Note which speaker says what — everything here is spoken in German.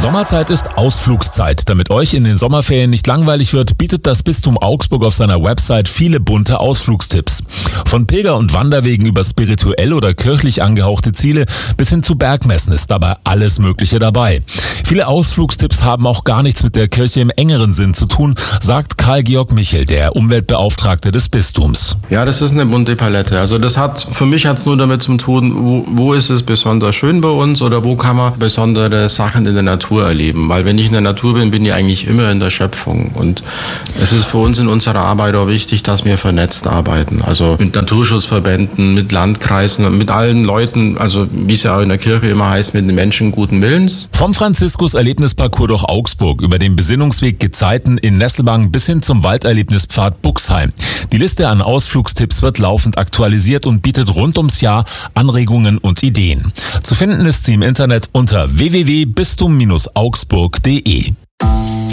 Speaker 1: Sommerzeit ist Ausflugszeit. Damit euch in den Sommerferien nicht langweilig wird, bietet das Bistum Augsburg auf seiner Website viele bunte Ausflugstipps. Von Pilger- und Wanderwegen über spirituell oder kirchlich angehauchte Ziele bis hin zu Bergmessen ist dabei alles Mögliche dabei. Viele Ausflugstipps haben auch gar nichts mit der Kirche im engeren Sinn zu tun, sagt Karl-Georg Michel, der Umweltbeauftragte des Bistums.
Speaker 2: Ja, das ist eine bunte Palette. Also für mich hat's nur damit zu tun, wo ist es besonders schön bei uns oder wo kann man besondere Sachen in der Natur erleben. Weil wenn ich in der Natur bin ich eigentlich immer in der Schöpfung. Und es ist für uns in unserer Arbeit auch wichtig, dass wir vernetzt arbeiten. Also mit Naturschutzverbänden, mit Landkreisen, mit allen Leuten, also wie es ja auch in der Kirche immer heißt, mit den Menschen guten Willens.
Speaker 1: Vom Franziskus-Erlebnisparcours durch Augsburg über den Besinnungsweg Gezeiten in Nesselbangen bis hin zum Walderlebnispfad Buxheim. Die Liste an Ausflugstipps wird laufend aktualisiert und bietet rund ums Jahr Anregungen und Ideen. Zu finden ist sie im Internet unter www.bistum-augsburg.de.